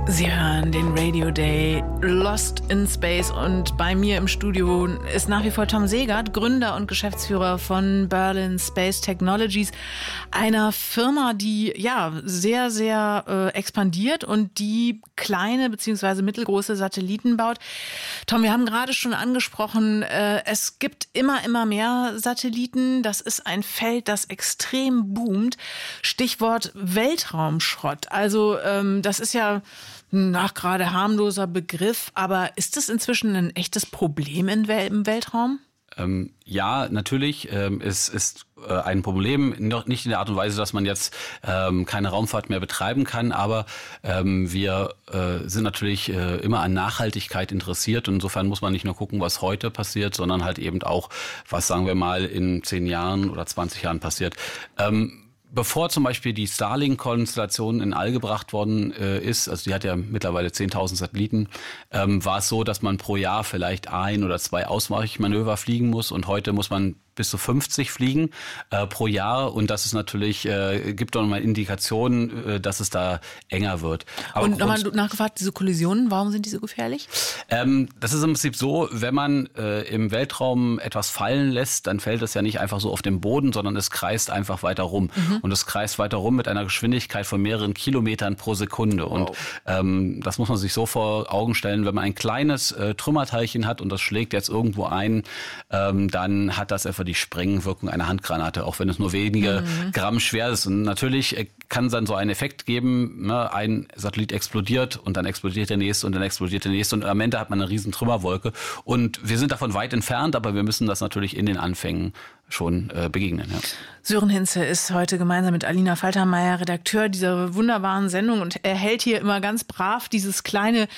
Sie hören den Radio Day Lost in Space und bei mir im Studio ist nach wie vor Tom Segert, Gründer und Geschäftsführer von Berlin Space Technologies, einer Firma, die sehr, sehr expandiert und die kleine bzw. mittelgroße Satelliten baut. Tom, wir haben gerade schon angesprochen, es gibt immer mehr Satelliten. Das ist ein Feld, das extrem boomt. Stichwort Weltraumschrott. Also das ist ja gerade harmloser Begriff, aber ist das inzwischen ein echtes Problem im Weltraum? Ja, natürlich. Es ist ein Problem, nicht in der Art und Weise, dass man jetzt keine Raumfahrt mehr betreiben kann, aber wir sind natürlich immer an Nachhaltigkeit interessiert. Und insofern muss man nicht nur gucken, was heute passiert, sondern halt eben auch, was, sagen wir mal, in 10 Jahren oder 20 Jahren passiert. Bevor zum Beispiel die Starlink-Konstellation in All gebracht worden ist, also die hat ja mittlerweile 10.000 Satelliten, war es so, dass man pro Jahr vielleicht 1 oder 2 Ausweichmanöver fliegen muss und heute muss man bis zu 50 fliegen pro Jahr und das ist natürlich, gibt doch nochmal Indikationen, dass es da enger wird. Aber und nochmal nachgefragt, diese Kollisionen, warum sind die so gefährlich? Das ist im Prinzip so, wenn man im Weltraum etwas fallen lässt, dann fällt es ja nicht einfach so auf den Boden, sondern es kreist einfach weiter rum. Und es kreist weiter rum mit einer Geschwindigkeit von mehreren Kilometern pro Sekunde. Wow. Und das muss man sich so vor Augen stellen, wenn man ein kleines Trümmerteilchen hat und das schlägt jetzt irgendwo ein, dann hat das etwa die Sprengwirkung einer Handgranate, auch wenn es nur wenige Gramm schwer ist. Und natürlich kann es dann so einen Effekt geben, ne? Ein Satellit explodiert und dann explodiert der nächste und dann explodiert der nächste und am Ende hat man eine riesen Trümmerwolke. Und wir sind davon weit entfernt, aber wir müssen das natürlich in den Anfängen schon begegnen. Ja. Sören Hinze ist heute gemeinsam mit Alina Faltermeier Redakteur dieser wunderbaren Sendung und er hält hier immer ganz brav dieses kleine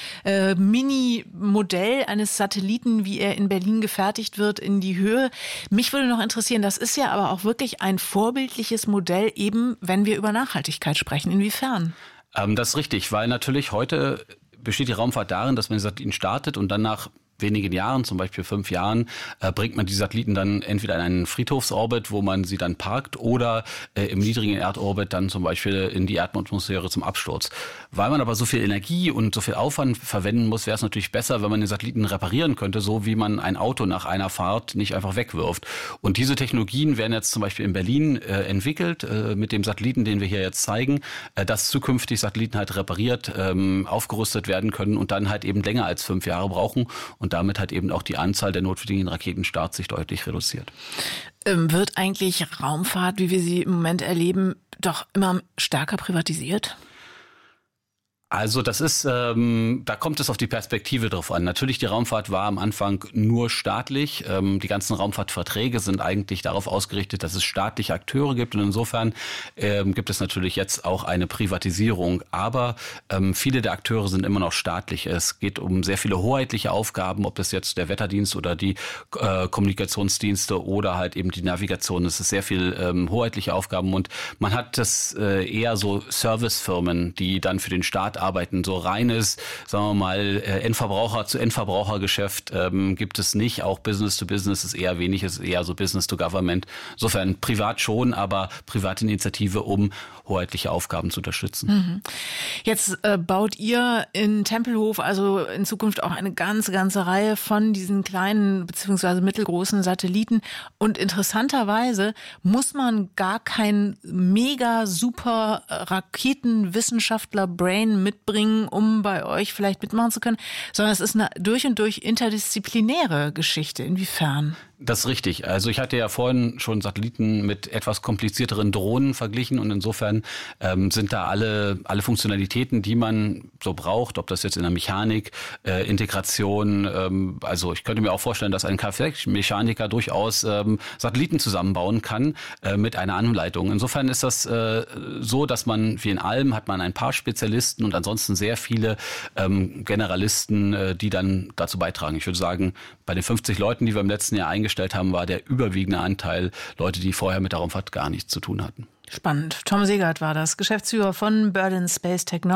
Mini-Modell eines Satelliten, wie er in Berlin gefertigt wird, in die Höhe. Mich würde noch interessieren, das ist ja aber auch wirklich ein vorbildliches Modell, eben wenn wir über Nachhaltigkeit sprechen. Inwiefern? Das ist richtig, weil natürlich heute besteht die Raumfahrt darin, dass man den Satelliten startet und dann nach wenigen Jahren, zum Beispiel 5 Jahren, bringt man die Satelliten dann entweder in einen Friedhofsorbit, wo man sie dann parkt, oder im niedrigen Erdorbit dann zum Beispiel in die Erdatmosphäre zum Absturz. Weil man aber so viel Energie und so viel Aufwand verwenden muss, wäre es natürlich besser, wenn man den Satelliten reparieren könnte, so wie man ein Auto nach einer Fahrt nicht einfach wegwirft. Und diese Technologien werden jetzt zum Beispiel in Berlin entwickelt, mit dem Satelliten, den wir hier jetzt zeigen, dass zukünftig Satelliten halt repariert, aufgerüstet werden können und dann halt eben länger als 5 Jahre brauchen. Und damit hat eben auch die Anzahl der notwendigen Raketenstarts sich deutlich reduziert. Wird eigentlich Raumfahrt, wie wir sie im Moment erleben, doch immer stärker privatisiert? Also das ist, da kommt es auf die Perspektive drauf an. Natürlich, die Raumfahrt war am Anfang nur staatlich. Die ganzen Raumfahrtverträge sind eigentlich darauf ausgerichtet, dass es staatliche Akteure gibt. Und insofern gibt es natürlich jetzt auch eine Privatisierung. Aber viele der Akteure sind immer noch staatlich. Es geht um sehr viele hoheitliche Aufgaben, ob das jetzt der Wetterdienst oder die Kommunikationsdienste oder halt eben die Navigation. Es ist sehr viel hoheitliche Aufgaben. Und man hat das eher so Servicefirmen, die dann für den Staat arbeiten. So reines, sagen wir mal, Endverbraucher zu Endverbrauchergeschäft gibt es nicht. Auch Business to Business ist eher wenig, ist eher so Business to Government. Insofern privat schon, aber private Initiative, um hoheitliche Aufgaben zu unterstützen. Jetzt baut ihr in Tempelhof also in Zukunft auch eine ganze Reihe von diesen kleinen bzw. mittelgroßen Satelliten. Und interessanterweise muss man gar kein mega super Raketenwissenschaftler-Brain mitbringen, um bei euch vielleicht mitmachen zu können, sondern es ist eine durch und durch interdisziplinäre Geschichte. Inwiefern? Das ist richtig. Also ich hatte ja vorhin schon Satelliten mit etwas komplizierteren Drohnen verglichen und insofern sind da alle Funktionalitäten, die man so braucht, ob das jetzt in der Mechanik, Integration, also ich könnte mir auch vorstellen, dass ein Kfz-Mechaniker durchaus Satelliten zusammenbauen kann mit einer Anleitung. Insofern ist das so, dass man, wie in allem, hat man ein paar Spezialisten und ansonsten sehr viele Generalisten, die dann dazu beitragen. Ich würde sagen, bei den 50 Leuten, die wir im letzten Jahr eingestellt haben, war der überwiegende Anteil Leute, die vorher mit der Raumfahrt gar nichts zu tun hatten. Spannend. Tom Segert war das, Geschäftsführer von Berlin Space Technologies.